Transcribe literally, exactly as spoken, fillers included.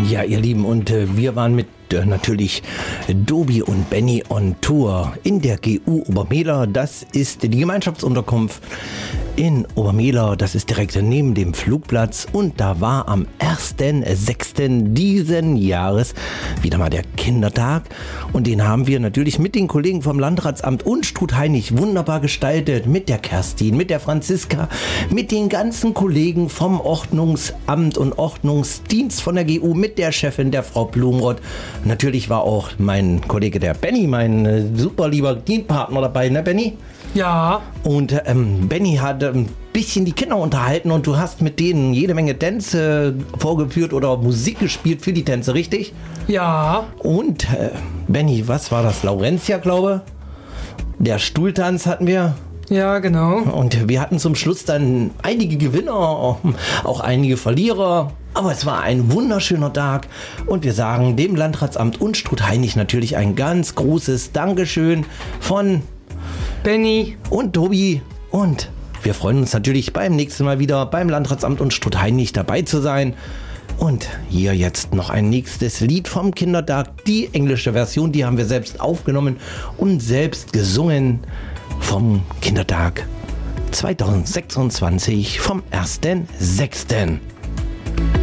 Ja, ihr Lieben, und äh, wir waren mit äh, natürlich Dobi und Benny on Tour in der G U Obermehler. Das ist die Gemeinschaftsunterkunft in Obermehler. Das ist direkt neben dem Flugplatz. Und da war am ersten sechsten diesen Jahres wieder mal der Kindertag. Und den haben wir natürlich mit den Kollegen vom Landratsamt und Strutheinich wunderbar gestaltet. Mit der Kerstin, mit der Franziska, mit den ganzen Kollegen vom Ordnungsamt und Ordnungsdienst von der G U, mit der Chefin, der Frau Blumroth. Natürlich war auch mein Kollege, der Benny, mein äh, super lieber Dienstpartner dabei, ne Benny? Ja. Und ähm, Benny hat ein bisschen die Kinder unterhalten und du hast mit denen jede Menge Tänze vorgeführt oder Musik gespielt für die Tänze, richtig? Ja. Und äh, Benny, was war das? Laurentia, glaube ich. Der Stuhltanz hatten wir. Ja, genau. Und wir hatten zum Schluss dann einige Gewinner, auch einige Verlierer. Aber es war ein wunderschöner Tag und wir sagen dem Landratsamt und Strutheinich natürlich ein ganz großes Dankeschön von Benny und Tobi. Und wir freuen uns natürlich beim nächsten Mal wieder beim Landratsamt und Strutheinich dabei zu sein. Und hier jetzt noch ein nächstes Lied vom Kindertag. Die englische Version, die haben wir selbst aufgenommen und selbst gesungen vom Kindertag zwanzig sechsundzwanzig vom ersten sechsten